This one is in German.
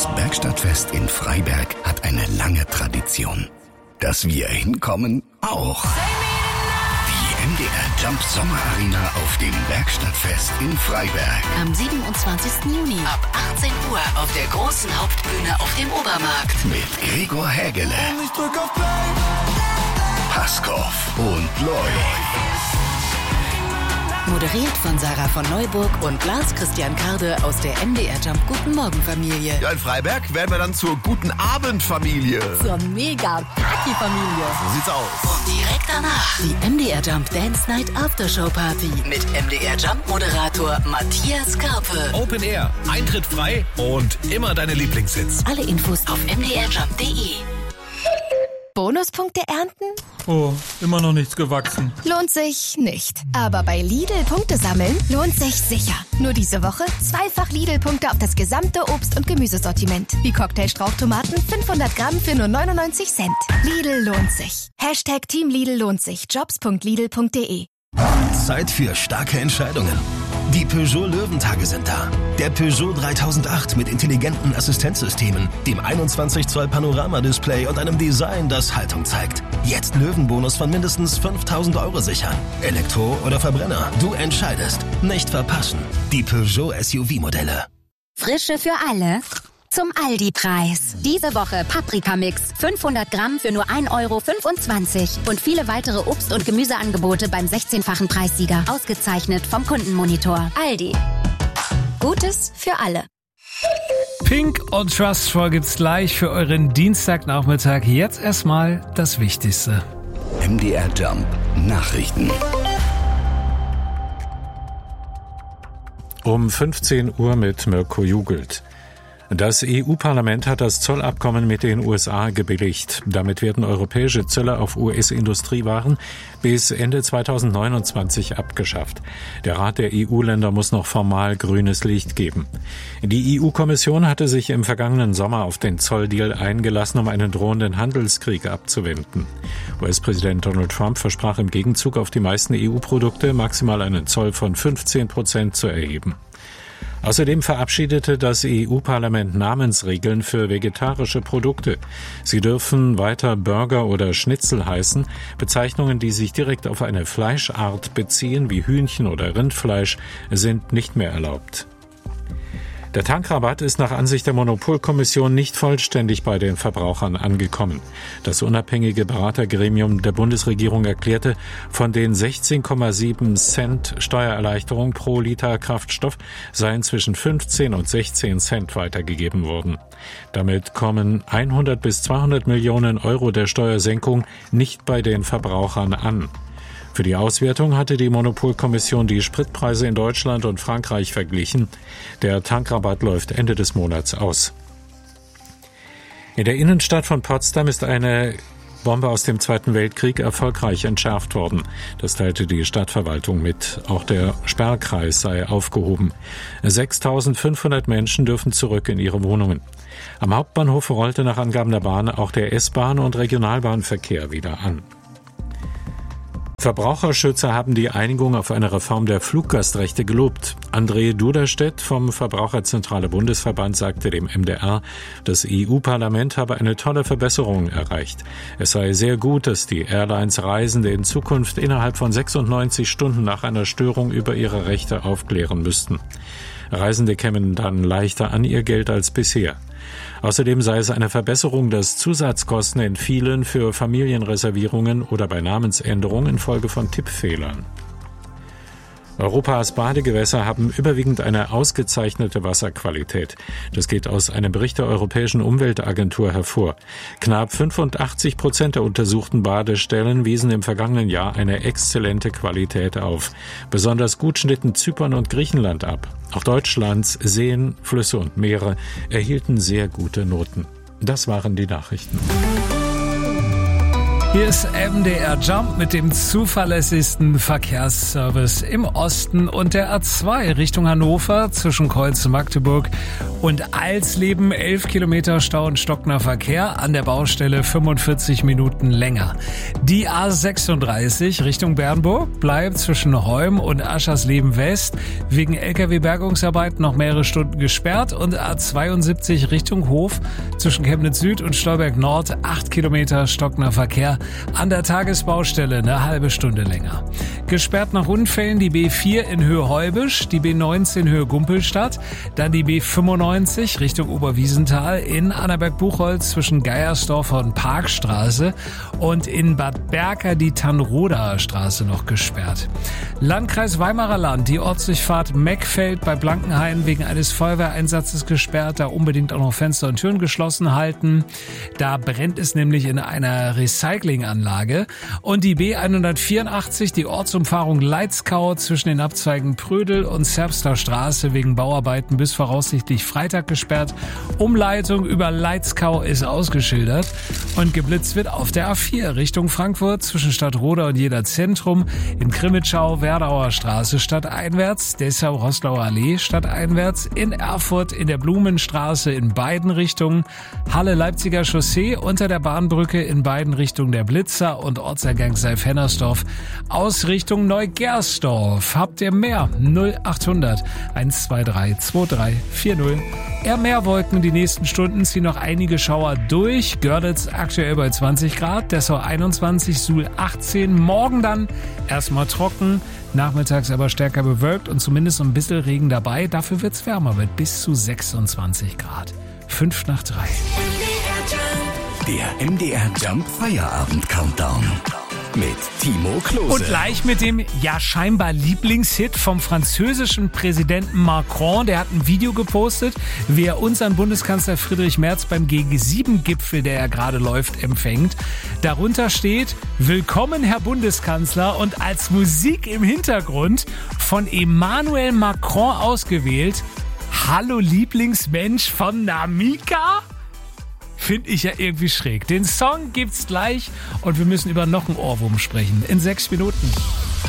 Das Bergstadtfest in Freiberg hat eine lange Tradition. Dass wir hinkommen, auch. Die MDR Jump Sommer Arena auf dem Bergstadtfest in Freiberg. Am 27. Juni ab 18 Uhr auf der großen Hauptbühne auf dem Obermarkt. Mit Gregor Hägele, Paskov und Loy. Moderiert von Sarah von Neuburg und Lars Christian Karde aus der MDR Jump Guten Morgen Familie. Ja, in Freiberg werden wir dann zur Guten Abend Familie. Zur mega Party Familie. So sieht's aus. Und direkt danach die MDR Jump Dance Night Aftershow Party mit MDR Jump Moderator Matthias Karpe. Open Air, Eintritt frei und immer deine Lieblingshits. Alle Infos auf mdrjump.de. Bonuspunkte ernten? Oh, immer noch nichts gewachsen. Lohnt sich nicht. Aber bei Lidl Punkte sammeln lohnt sich sicher. Nur diese Woche 2-fach Lidl-Punkte auf das gesamte Obst- und Gemüsesortiment. Wie Cocktailstrauchtomaten 500 Gramm für nur 99 Cent. Lidl lohnt sich. Hashtag Team Lidl lohnt sich. Jobs.lidl.de. Zeit für starke Entscheidungen. Die Peugeot Löwentage sind da. Der Peugeot 3008 mit intelligenten Assistenzsystemen, dem 21 Zoll Panoramadisplay und einem Design, das Haltung zeigt. Jetzt Löwenbonus von mindestens 5.000 € sichern. Elektro oder Verbrenner, du entscheidest. Nicht verpassen. Die Peugeot SUV-Modelle. Frische für alle. Zum Aldi-Preis. Diese Woche Paprikamix. 500 Gramm für nur 1,25 € und viele weitere Obst- und Gemüseangebote beim 16-fachen Preissieger. Ausgezeichnet vom Kundenmonitor. Aldi. Gutes für alle. Pink und Trustful gibt's gleich für euren Dienstagnachmittag. Jetzt erstmal das Wichtigste. MDR Jump Nachrichten. Um 15 Uhr mit Mirko Jugelt. Das EU-Parlament hat das Zollabkommen mit den USA gebilligt. Damit werden europäische Zölle auf US-Industriewaren bis Ende 2029 abgeschafft. Der Rat der EU-Länder muss noch formal grünes Licht geben. Die EU-Kommission hatte sich im vergangenen Sommer auf den Zolldeal eingelassen, um einen drohenden Handelskrieg abzuwenden. US-Präsident Donald Trump versprach im Gegenzug auf die meisten EU-Produkte maximal einen Zoll von 15% zu erheben. Außerdem verabschiedete das EU-Parlament Namensregeln für vegetarische Produkte. Sie dürfen weiter Burger oder Schnitzel heißen. Bezeichnungen, die sich direkt auf eine Fleischart beziehen, wie Hühnchen oder Rindfleisch, sind nicht mehr erlaubt. Der Tankrabatt ist nach Ansicht der Monopolkommission nicht vollständig bei den Verbrauchern angekommen. Das unabhängige Beratergremium der Bundesregierung erklärte, von den 16,7 Cent Steuererleichterung pro Liter Kraftstoff seien zwischen 15 und 16 Cent weitergegeben worden. Damit kommen 100 bis 200 Millionen € der Steuersenkung nicht bei den Verbrauchern an. Für die Auswertung hatte die Monopolkommission die Spritpreise in Deutschland und Frankreich verglichen. Der Tankrabatt läuft Ende des Monats aus. In der Innenstadt von Potsdam ist eine Bombe aus dem Zweiten Weltkrieg erfolgreich entschärft worden. Das teilte die Stadtverwaltung mit. Auch der Sperrkreis sei aufgehoben. 6.500 Menschen dürfen zurück in ihre Wohnungen. Am Hauptbahnhof rollte nach Angaben der Bahn auch der S-Bahn- und Regionalbahnverkehr wieder an. Verbraucherschützer haben die Einigung auf eine Reform der Fluggastrechte gelobt. André Duderstedt vom Verbraucherzentrale Bundesverband sagte dem MDR, das EU-Parlament habe eine tolle Verbesserung erreicht. Es sei sehr gut, dass die Airlines Reisende in Zukunft innerhalb von 96 Stunden nach einer Störung über ihre Rechte aufklären müssten. Reisende kämen dann leichter an ihr Geld als bisher. Außerdem sei es eine Verbesserung, dass Zusatzkosten entfielen für Familienreservierungen oder bei Namensänderungen infolge von Tippfehlern. Europas Badegewässer haben überwiegend eine ausgezeichnete Wasserqualität. Das geht aus einem Bericht der Europäischen Umweltagentur hervor. Knapp 85% der untersuchten Badestellen wiesen im vergangenen Jahr eine exzellente Qualität auf. Besonders gut schnitten Zypern und Griechenland ab. Auch Deutschlands Seen, Flüsse und Meere erhielten sehr gute Noten. Das waren die Nachrichten. Hier ist MDR Jump mit dem zuverlässigsten Verkehrsservice im Osten und der A2 Richtung Hannover zwischen Kreuz und Magdeburg und Alsleben 11 Kilometer Stau und stockender Verkehr, an der Baustelle 45 Minuten länger. Die A36 Richtung Bernburg bleibt zwischen Heum und Aschersleben West wegen LKW-Bergungsarbeiten noch mehrere Stunden gesperrt und A72 Richtung Hof zwischen Chemnitz Süd und Stolberg Nord 8 Kilometer stockender Verkehr. An der Tagesbaustelle eine halbe Stunde länger. Gesperrt nach Unfällen die B4 in Höhe Heubisch, die B19 Höhe Gumpelstadt, dann die B95 Richtung Oberwiesenthal in Annaberg-Buchholz zwischen Geiersdorfer und Parkstraße und in Bad Berka die Tannrodaer Straße noch gesperrt. Landkreis Weimarer Land, die Ortsdurchfahrt Meckfeld bei Blankenhain wegen eines Feuerwehreinsatzes gesperrt, da unbedingt auch noch Fenster und Türen geschlossen halten. Da brennt es nämlich in einer Recyclinganlage. Und die B184, die Ortsumfahrung Leitzkau zwischen den Abzweigen Prödel und Zerbster Straße wegen Bauarbeiten bis voraussichtlich Freitag gesperrt. Umleitung über Leitzkau ist ausgeschildert und geblitzt wird auf der A4 Richtung Frankfurt zwischen Stadtroda und Jeder Zentrum, in Krimitschau Werdauer Straße stadteinwärts, Dessau-Roßlauer Allee stadteinwärts, in Erfurt in der Blumenstraße in beiden Richtungen, Halle-Leipziger Chaussee unter der Bahnbrücke in beiden Richtungen der Blitzer und Ortsergang Seif-Hennersdorf aus Richtung Neugersdorf. Habt ihr mehr? 0800 123 2340. Eher mehr Wolken, die nächsten Stunden ziehen noch einige Schauer durch. Görlitz aktuell bei 20 Grad, Dessau 21, Suhl 18. Morgen dann erstmal trocken, nachmittags aber stärker bewölkt und zumindest ein bisschen Regen dabei. Dafür wird's wärmer mit bis zu 26 Grad. 5 nach 3. Der MDR Jump Feierabend Countdown mit Timo Klose. Und gleich mit dem ja scheinbar Lieblingshit vom französischen Präsidenten Macron. Der hat ein Video gepostet, wie er unseren Bundeskanzler Friedrich Merz beim G7-Gipfel, der ja gerade läuft, empfängt. Darunter steht: Willkommen, Herr Bundeskanzler, und als Musik im Hintergrund von Emmanuel Macron ausgewählt: Hallo Lieblingsmensch von Namika? Finde ich ja irgendwie schräg. Den Song gibt's gleich und wir müssen über noch einen Ohrwurm sprechen. In 6 Minuten.